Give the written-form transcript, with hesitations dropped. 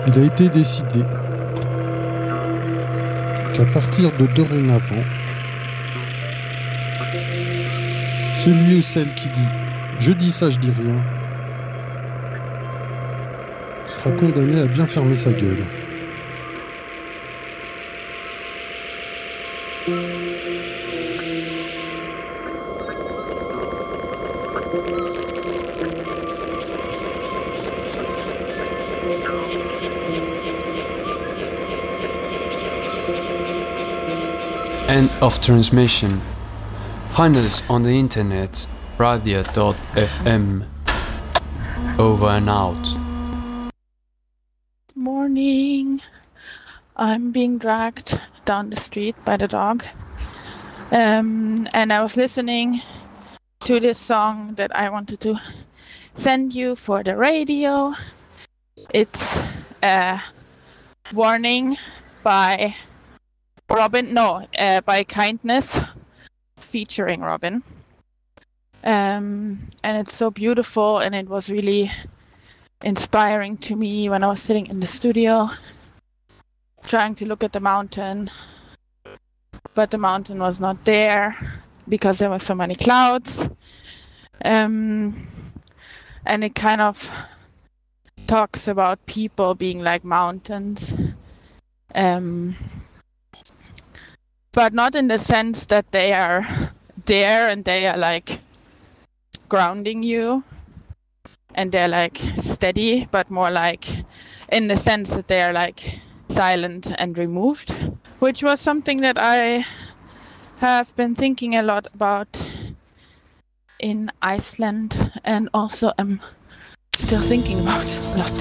Il a été décidé qu'à partir de dorénavant, celui ou celle qui dit « je dis ça, je dis rien » sera condamné à bien fermer sa gueule. End of transmission. Find us on the internet, radia.fm. Over and out. Morning. I'm being dragged down the street by the dog. And I was listening to this song that I wanted to send you for the radio. It's a Warning by Robin, by Kindness, featuring Robin. And it's so beautiful, and it was really inspiring to me when I was sitting in the studio, trying to look at the mountain, but the mountain was not there because there were so many clouds. And it kind of talks about people being like mountains. But not in the sense that they are there and they are like grounding you and they're like steady, but more like in the sense that they are like silent and removed, which was something that I have been thinking a lot about in Iceland, and also am still thinking about a lot.